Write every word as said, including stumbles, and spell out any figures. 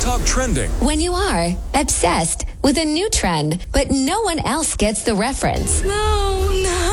TikTok trending. When you are obsessed with a new trend, but no one else gets the reference. No, no.